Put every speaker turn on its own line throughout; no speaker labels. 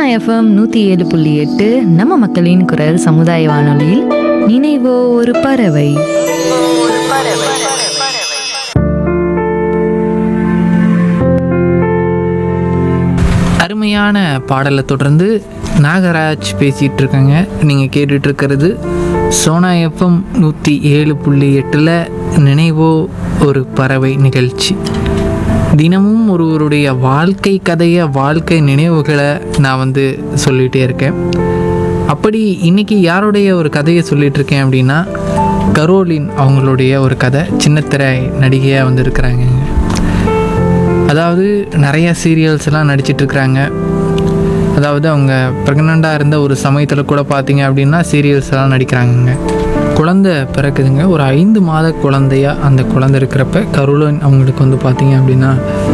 FM 107.8 நம்ம மக்களின் குரல் சமுதாய வானொலியில் நினைவோ ஒரு பறவை.
அருமையான பாடலை தொடர்ந்து நாகராஜ் பேசிகிட்டு இருக்காங்க. நீங்கள் கேட்டுட்டு இருக்கிறது சோனா எஃப்எம் 107.8 நினைவோ ஒரு பறவை நிகழ்ச்சி. தினமும் ஒருவருடைய வாழ்க்கை கதையை, வாழ்க்கை நினைவுகளை நான் சொல்லிகிட்டே இருக்கேன். அப்படி இன்றைக்கி யாருடைய ஒரு கதையை சொல்லிகிட்டு இருக்கேன் அப்படின்னா, கரோலின் அவங்களுடைய ஒரு கதை. சின்னத்திரை நடிகையாக இருக்கிறாங்க. அதாவது நிறையா சீரியல்ஸ்லாம் நடிச்சிட்ருக்குறாங்க. அதாவது அவங்க ப்ரெக்னெண்ட்டாக இருந்த ஒரு சமயத்தில் கூட பார்த்திங்க அப்படின்னா சீரியல்ஸ்லாம் நடிக்கிறாங்கங்க. குழந்தை பிறக்குதுங்க. ஒரு 5 மாத குழந்தையாக அந்த குழந்தை இருக்கிறப்ப கரோலின் அவங்களுக்கு பார்த்திங்க அப்படின்னா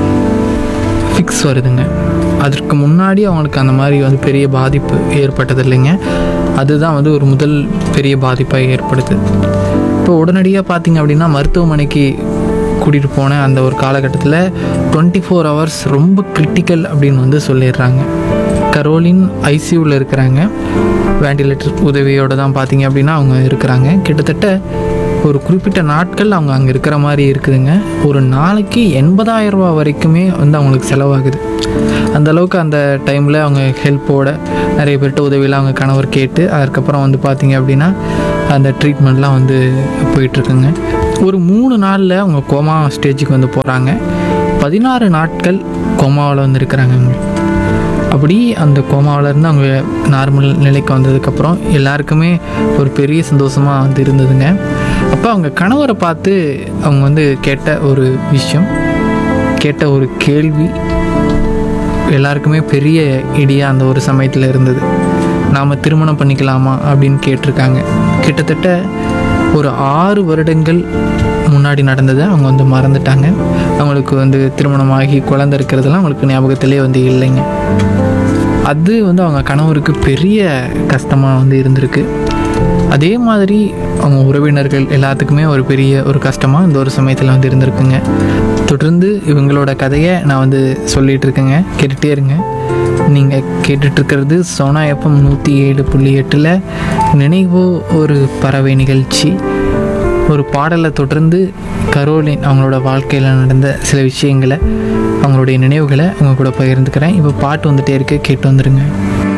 ஃபிக்ஸ் வருதுங்க. அதற்கு முன்னாடி அவங்களுக்கு அந்த மாதிரி பெரிய பாதிப்பு ஏற்பட்டது இல்லைங்க. அதுதான் ஒரு முதல் பெரிய பாதிப்பாக ஏற்படுது. இப்போ உடனடியாக பார்த்திங்க அப்படின்னா மருத்துவமனைக்கு கூட்டிகிட்டு போன அந்த ஒரு காலகட்டத்தில் 24 hours ரொம்ப கிரிட்டிக்கல் அப்படின்னு சொல்லிடுறாங்க. கரோலின் ஐசியூவில் இருக்கிறாங்க. வெண்டிலேட்டர் உதவியோடு தான் பார்த்திங்க அப்படின்னா அவங்க இருக்கிறாங்க. கிட்டத்தட்ட ஒரு குறிப்பிட்ட நாட்கள் அவங்க அங்கே இருக்கிற மாதிரி இருக்குதுங்க. ஒரு நாளைக்கு 80,000 ரூபா வரைக்குமே அவங்களுக்கு செலவாகுது. அந்தளவுக்கு அந்த டைமில் அவங்க ஹெல்ப்போட நிறைய பேர்கிட்ட உதவியெல்லாம் அவங்க கணவர் கேட்டு அதுக்கப்புறம் பார்த்திங்க அப்படின்னா அந்த ட்ரீட்மெண்ட்லாம் போயிட்டுருக்குங்க. ஒரு 3 நாளில் அவங்க கோமா ஸ்டேஜுக்கு போகிறாங்க. 16 நாட்கள் கோமாவில் இருக்கிறாங்க. அப்படி அந்த கோமாவிலேருந்து அவங்க நார்மல் நிலைக்கு வந்ததுக்கப்புறம் எல்லாருக்குமே ஒரு பெரிய சந்தோஷமாக இருந்ததுங்க. அப்போ அவங்க கணவரை பார்த்து அவங்க கேட்ட ஒரு விஷயம், கேட்ட ஒரு கேள்வி எல்லாருக்குமே பெரிய இடியாக அந்த ஒரு சமயத்தில் இருந்தது. நாம் திருமணம் பண்ணிக்கலாமா அப்படின்னு கேட்டிருக்காங்க. கிட்டத்தட்ட ஒரு 6 வருடங்கள் முன்னாடி நடந்ததை அவங்க மறந்துட்டாங்க. அவங்களுக்கு திருமணமாகி குழந்தை இருக்கிறதுலாம் அவங்களுக்கு ஞாபகத்திலே இல்லைங்க. அது அவங்க கணவருக்கு பெரிய கஷ்டமாக இருந்திருக்கு. அதே மாதிரி அவங்க உறவினர்கள் எல்லாத்துக்குமே ஒரு பெரிய ஒரு கஷ்டமாக இந்த ஒரு சமயத்தில் இருந்திருக்குங்க. தொடர்ந்து இவங்களோட கதையை நான் சொல்லிகிட்டு இருக்கேங்க. கேட்டுகிட்டே இருங்க. நீங்கள் கேட்டுட்ருக்கிறது சோனா எஃப்எம் 107.8 நினைவோ ஒரு பறவை நிகழ்ச்சி. ஒரு பாடலை தொடர்ந்து கரோலின் அவங்களோட வாழ்க்கையில் நடந்த சில விஷயங்களை, அவங்களுடைய நினைவுகளை அவங்க கூட பகிர்ந்துக்கிறேன். இப்போ பாட்டு வந்துகிட்டே இருக்கு, கேட்டு வந்துடுங்க.